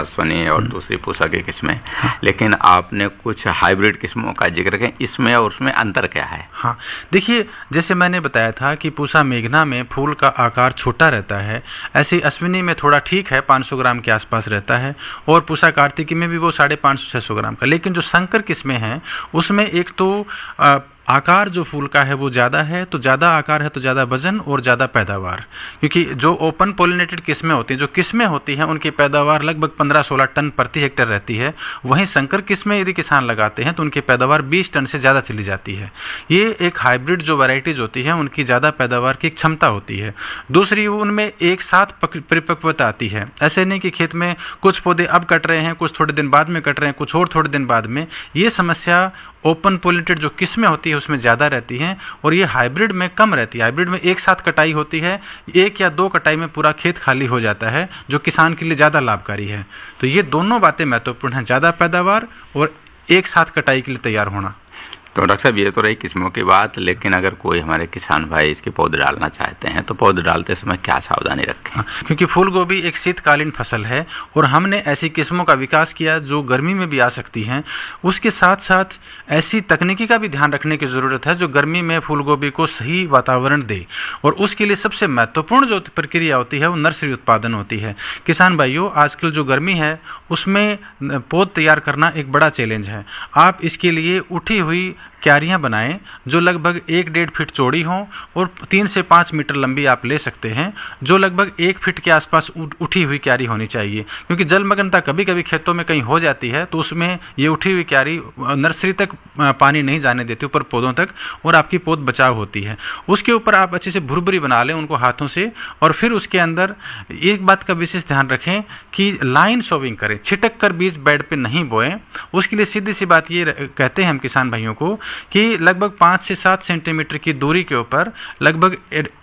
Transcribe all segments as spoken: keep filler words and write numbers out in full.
अश्विनी और दूसरी पूसा की किस्में, लेकिन आपने कुछ हाइब्रिड किस्मों का जिक्र किया, इसमें और उसमें अंतर क्या है? हाँ, देखिए, जैसे मैंने बताया था कि पूसा मेघना में फूल का आकार छोटा रहता है, ऐसे अश्विनी में थोड़ा ठीक है, पाँच सौ ग्राम के आसपास रहता है, और पूसा कार्तिकी में भी वो साढ़े पाँच सौ छः सौ ग्राम का। लेकिन जो संकर किस्में हैं उसमें एक तो आ, आकार जो फूल का है वो ज़्यादा है, तो ज़्यादा आकार है तो ज़्यादा वजन और ज़्यादा पैदावार, क्योंकि जो ओपन पोलिनेटेड किस्में होती हैं, जो किस्में होती हैं, उनकी पैदावार लगभग पंद्रह सोलह टन प्रति हेक्टेयर रहती है। वहीं संकर किस्में यदि किसान लगाते हैं तो उनकी पैदावार बीस टन से ज़्यादा चली जाती है। ये एक हाइब्रिड जो वैरायटीज होती हैं उनकी ज़्यादा पैदावार की क्षमता होती है। दूसरी, उनमें एक साथ परिपक्वता आती है। ऐसे नहीं कि खेत में कुछ पौधे अब कट रहे हैं, कुछ थोड़े दिन बाद में कट रहे हैं, कुछ और थोड़े दिन बाद में। ये समस्या ओपन पोलिनेटेड जो किस्में होती है उसमें ज़्यादा रहती हैं, और ये हाइब्रिड में कम रहती है। हाइब्रिड में एक साथ कटाई होती है, एक या दो कटाई में पूरा खेत खाली हो जाता है, जो किसान के लिए ज़्यादा लाभकारी है। तो ये दोनों बातें महत्वपूर्ण हैं, ज़्यादा पैदावार और एक साथ कटाई के लिए तैयार होना। तो डॉक्टर साहब, ये तो रही किस्मों की बात, लेकिन अगर कोई हमारे किसान भाई इसके पौधे डालना चाहते हैं तो पौधे डालते समय क्या सावधानी रखें? हाँ, क्योंकि फूल गोभी एक शीतकालीन फसल है और हमने ऐसी किस्मों का विकास किया जो गर्मी में भी आ सकती हैं। उसके साथ साथ ऐसी तकनीकी का भी ध्यान रखने की ज़रूरत है जो गर्मी में फूल गोभी को सही वातावरण दे, और उसके लिए सबसे महत्वपूर्ण जो प्रक्रिया होती है वो नर्सरी उत्पादन होती है। किसान भाइयों, आजकल जो गर्मी है उसमें पौध तैयार करना एक बड़ा चैलेंज है। आप इसके लिए उठी हुई क्यारियाँ बनाएं जो लगभग एक डेढ़ फीट चौड़ी हों और तीन से पाँच मीटर लंबी आप ले सकते हैं, जो लगभग एक फीट के आसपास उठी हुई क्यारी होनी चाहिए, क्योंकि जलमग्नता कभी कभी खेतों में कहीं हो जाती है तो उसमें ये उठी हुई क्यारी नर्सरी तक पानी नहीं जाने देती, ऊपर पौधों तक, और आपकी पौध बचाव होती है। उसके ऊपर आप अच्छे से भुरभुरी बना लें उनको हाथों से, और फिर उसके अंदर एक बात का विशेष ध्यान रखें कि लाइन सोविंग करें, छिटक कर बीज बेड पर नहीं बोएं। उसके लिए सीधी सी बात ये कहते हैं हम किसान भाइयों को कि लगभग पाँच से सात सेंटीमीटर की दूरी के ऊपर लगभग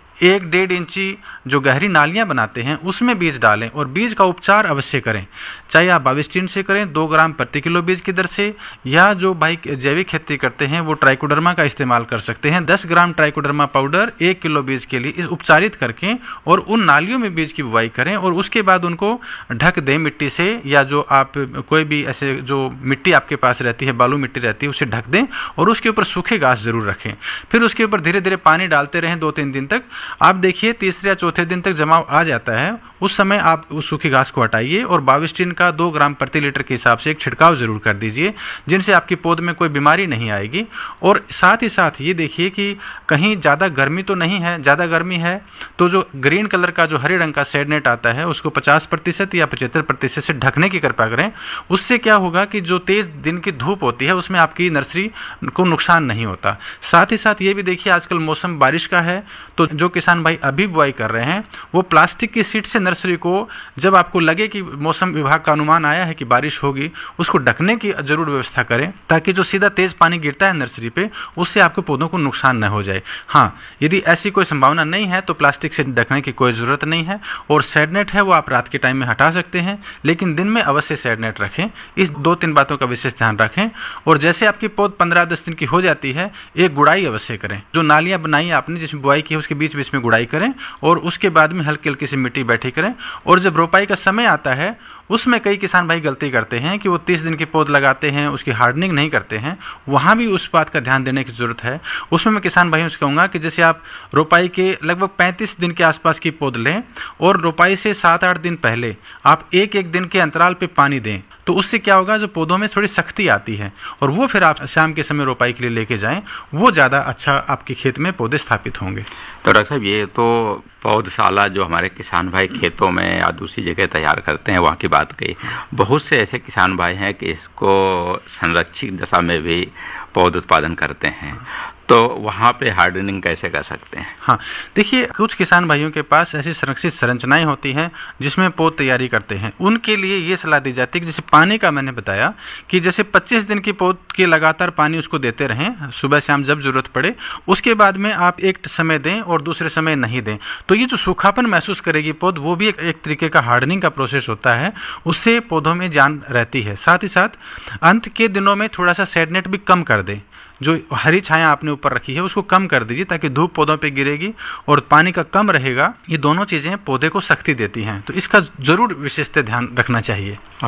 एक डेढ़ इंची जो गहरी नालियां बनाते हैं उसमें बीज डालें, और बीज का उपचार अवश्य करें, चाहे आप बाविस्टीन से करें दो ग्राम प्रति किलो बीज की दर से, या जो भाई जैविक खेती करते हैं वो ट्राइकोडर्मा का इस्तेमाल कर सकते हैं। दस ग्राम ट्राइकोडर्मा पाउडर एक किलो बीज के लिए इस उपचारित करके और उन नालियों में बीज की बुवाई करें, और उसके बाद उनको ढक दें मिट्टी से, या जो आप कोई भी ऐसे जो मिट्टी आपके पास रहती है, बालू मिट्टी रहती है, उसे ढक दें और उसके ऊपर सूखे घास जरूर रखें। फिर उसके ऊपर धीरे धीरे पानी डालते रहें दो तीन दिन तक। आप देखिए तीसरे या चौथे दिन तक जमाव आ जाता है, उस समय आप उस सूखी घास को हटाइए और बाविस्टीन का दो ग्राम प्रति लीटर के हिसाब से एक छिड़काव जरूर कर दीजिए, जिनसे आपकी पौध में कोई बीमारी नहीं आएगी। और साथ ही साथ ये देखिए कि कहीं ज़्यादा गर्मी तो नहीं है, ज़्यादा गर्मी है तो जो ग्रीन कलर का जो हरे रंग का शेड नेट आता है उसको पचास प्रतिशत या पचहत्तर प्रतिशत से ढकने की कृपा करें। उससे क्या होगा कि जो तेज़ दिन की धूप होती है उसमें आपकी नर्सरी को नुकसान नहीं होता। साथ ही साथ ये भी देखिए आजकल मौसम बारिश का है, तो जो किसान भाई अभी बुआई कर रहे हैं वो प्लास्टिक की शीट से नर्सरी को, जब आपको लगे कि मौसम विभाग का अनुमान आया है कि बारिश होगी, उसको ढकने की जरूर व्यवस्था करें, ताकि जो सीधा तेज पानी गिरता है नर्सरी पे उससे आपके पौधों को नुकसान न हो जाए। हाँ, यदि ऐसी कोई संभावना नहीं है तो प्लास्टिक से ढकने की कोई ज़रूरत नहीं है, और शेड नेट है वो आप रात के टाइम में हटा सकते हैं, लेकिन दिन में अवश्य शेड नेट रखें। इस दो तीन बातों का विशेष ध्यान रखें। और जैसे आपकी पौध पंद्रह दस दिन की हो जाती है, एक गुड़ाई अवश्य करें। जो नालियाँ बनाई आपने जिसमें बुआई की है उसके बीच बीच में गुड़ाई करें, और उसके बाद में हल्की हल्की सी मिट्टी बैठी करें। और जब रोपाई का समय आता है उसमें कई किसान भाई गलती करते हैं कि वो तीस दिन की पौध लगाते हैं, उसकी हार्डनिंग नहीं करते हैं। वहाँ भी उस बात का ध्यान देने की ज़रूरत है। उसमें मैं किसान भाइयों से कहूँगा कि जैसे आप रोपाई के लगभग पैंतीस दिन के आसपास की पौध लें और रोपाई से सात आठ दिन पहले आप एक एक दिन के अंतराल पे पानी दें, तो उससे क्या होगा, जो पौधों में थोड़ी सख्ती आती है, और वो फिर आप शाम के समय रोपाई के लिए लेके जाएं, वो ज़्यादा अच्छा आपके खेत में पौधे स्थापित होंगे। तो डॉक्टर साहब, ये तो पौधशाला जो हमारे किसान भाई खेतों में या दूसरी जगह तैयार करते हैं वहाँ की बात कही। बहुत से ऐसे किसान भाई हैं कि इसको संरक्षित दशा में भी पौध उत्पादन करते हैं, तो वहाँ पे हार्डनिंग कैसे कर सकते हैं? हाँ, देखिए कुछ किसान भाइयों के पास ऐसी संरक्षित संरचनाएं होती हैं जिसमें पौध तैयारी करते हैं। उनके लिए ये सलाह दी जाती है कि जैसे पानी का मैंने बताया कि जैसे पच्चीस दिन की पौध के लगातार पानी उसको देते रहें, सुबह शाम जब जरूरत पड़े। उसके बाद में आप एक समय दें और दूसरे समय नहीं दें, तो ये जो सूखापन महसूस करेगी पौध, वो भी एक, एक तरीके का हार्डनिंग का प्रोसेस होता है, उससे पौधों में जान रहती है। साथ ही साथ अंत के दिनों में थोड़ा सा शेड नेट भी कम कर दें, जो हरी छाया आपने ऊपर रखी है उसको कम कर दीजिए, ताकि धूप पौधों पे गिरेगी और पानी का कम रहेगा। ये दोनों चीज़ें पौधे को शक्ति देती हैं, तो इसका जरूर विशेषतः ध्यान रखना चाहिए।